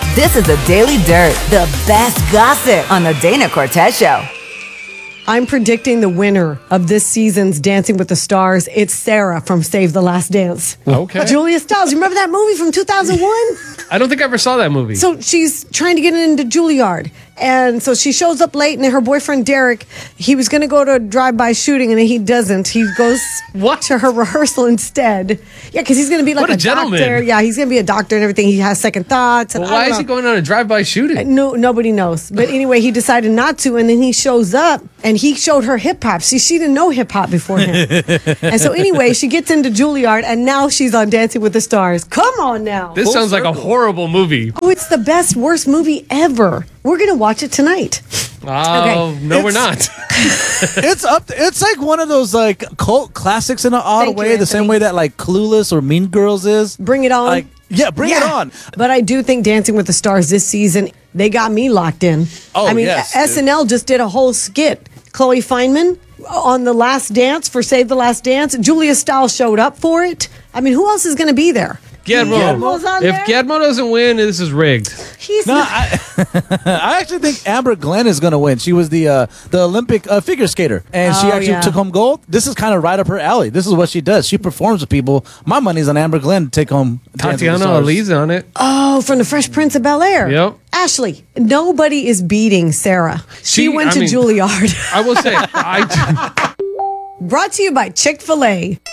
This is the Daily Dirt, the best gossip on the Dana Cortez Show. I'm predicting the winner of this season's Dancing with the Stars. It's Sarah from Save the Last Dance. Okay. Julia Stiles. You remember that movie from 2001? I don't think I ever saw that movie. So she's trying to get into Juilliard. And so she shows up late, and her boyfriend, Derek, he was going to go to a drive-by shooting, and he doesn't. He goes to her rehearsal instead. Yeah, because he's going to be like What a gentleman. doctor. Yeah, he's going to be a doctor and everything. He has second thoughts. And Well, why is he going on a drive-by shooting? No, nobody knows. But anyway, he decided not to, and then he shows up, and he showed her hip-hop. See, she didn't know hip-hop before him. And so anyway, she gets into Juilliard, and now she's on Dancing with the Stars. Come on now. This sounds like a horrible movie. Oh, it's the best, worst movie ever. We're going to watch it tonight. Oh, no, we're not. It's like one of those like cult classics in an odd Thank you, way, the same Anthony. way that like Clueless or Mean Girls is. Bring it on. Like, yeah, bring it on. But I do think Dancing with the Stars this season, they got me locked in. Oh, I mean, yes. SNL just did a whole skit. Chloe Fineman on The Last Dance for Save the Last Dance. Julia Stiles showed up for it. I mean, who else is going to be there? Guillermo's on If there? Guillermo doesn't win, this is rigged. He's No, not. I actually think Amber Glenn is going to win. She was the Olympic figure skater, and she Oh, actually yeah. took home gold. This is kind of right up her alley. This is what she does. She performs with people. My money's on Amber Glenn to take home Dancing with the Tatiana Stars. Ali's on it. Oh, from the Fresh Prince of Bel-Air. Yep. Ashley, nobody is beating Sarah. She went to Juilliard. I will say, Brought to you by Chick-fil-A.